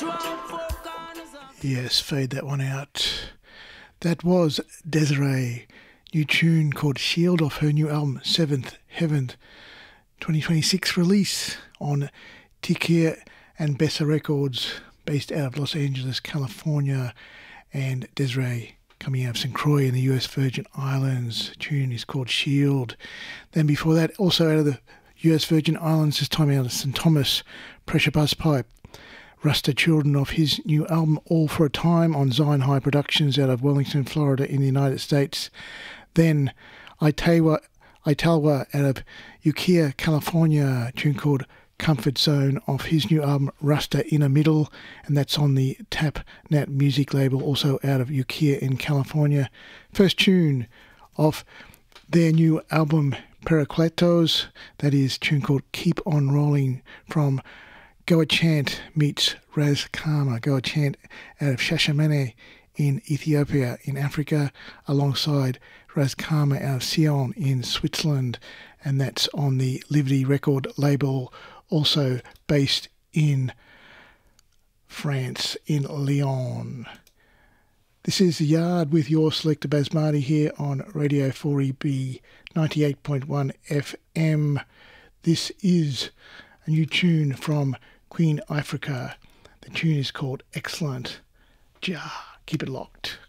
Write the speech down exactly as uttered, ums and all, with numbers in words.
Yes, fade that one out. That was Desiree, new tune called Shield off her new album Seventh Heaven, twenty twenty-six release on Tikir and Bessa Records, based out of Los Angeles, California. And Desiree coming out of Saint Croix in the U S Virgin Islands. Tune is called Shield. Then before that, also out of the U S Virgin Islands, this time out of Saint Thomas, Pressure Buzz Pipe. Rasta Children off his new album All for a Time on Zion High Productions out of Wellington, Florida in the United States. Then Italwa, Italwa out of Ukiah, California, a tune called Comfort Zone off his new album Rasta Inner Middle, and that's on the Tap Nat Music label, also out of Ukiah in California. First tune off their new album Pericletos, that is a tune called Keep On Rolling from Go A Chant meets Raz Karma. Go A Chant out of Shashamene in Ethiopia in Africa, alongside Raz Karma out of Sion in Switzerland, and that's on the Liberty record label, also based in France, in Lyon. This is The Yard with your selector Basmati here on Radio four E B ninety-eight point one F M. This is a new tune from Queen Ifrica. The tune is called Excellent. Ja, keep it locked.